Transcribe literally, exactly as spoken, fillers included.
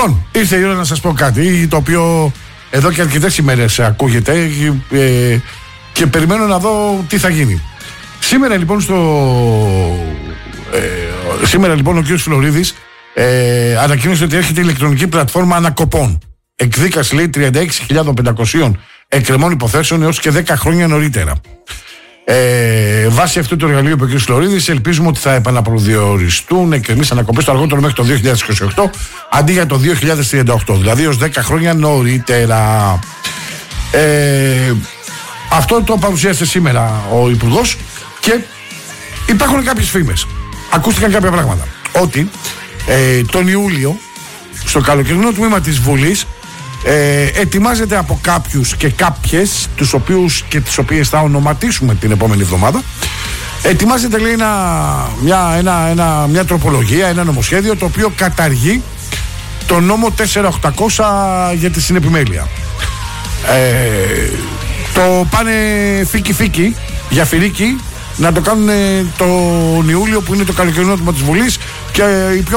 Λοιπόν, ήρθε η ώρα να σας πω κάτι το οποίο εδώ και αρκετές ημέρες ακούγεται ε, και περιμένω να δω τι θα γίνει. Σήμερα λοιπόν στο ε, σήμερα λοιπόν ο κ. Φλωρίδης ε, ανακοίνωσε ότι έρχεται η ηλεκτρονική πλατφόρμα ανακοπών. Εκδίκαση λέει τριάντα έξι χιλιάδες πεντακόσιες εκκρεμών υποθέσεων έως και δέκα χρόνια νωρίτερα. Ε, βάσει αυτού του εργαλείου που ο κ. Φλωρίδης, ελπίζουμε ότι θα επαναπροσδιοριστούν εκκρεμείς ανακοπές το αργότερο μέχρι το δύο χιλιάδες είκοσι οκτώ αντί για το δύο χιλιάδες τριάντα οκτώ, δηλαδή ως δέκα χρόνια νωρίτερα. Ε, αυτό το παρουσίασε σήμερα ο Υπουργός και υπάρχουν κάποιες φήμες. Ακούστηκαν κάποια πράγματα. Ότι ε, τον Ιούλιο στο καλοκαιρινό τμήμα της Βουλής Ε, ετοιμάζεται από κάποιους και κάποιες, τους οποίους και τις οποίες θα ονοματίσουμε την επόμενη εβδομάδα, ετοιμάζεται λέει ένα, μια, ένα, ένα, μια τροπολογία, ένα νομοσχέδιο το οποίο καταργεί το νόμο τέσσερα χιλιάδες οκτακόσια για τη συνεπιμέλεια. Ε, το πάνε φίκι φίκι για φυρίκι να το κάνουν τον Ιούλιο που είναι το καλοκαιρινό τμήμα της Βουλής και οι πιο